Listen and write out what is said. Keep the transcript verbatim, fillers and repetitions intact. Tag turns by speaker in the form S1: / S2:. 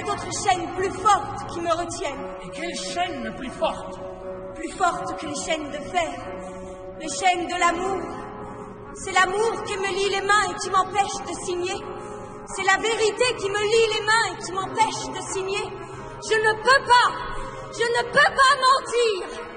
S1: a d'autres chaînes plus fortes qui me retiennent.
S2: Et quelle chaîne plus forte?
S1: Plus fortes que les chaînes de fer, les chaînes de l'amour. C'est l'amour qui me lie les mains et qui m'empêche de signer. C'est la vérité qui me lie les mains et qui m'empêche de signer. Je ne peux pas, je ne peux pas mentir.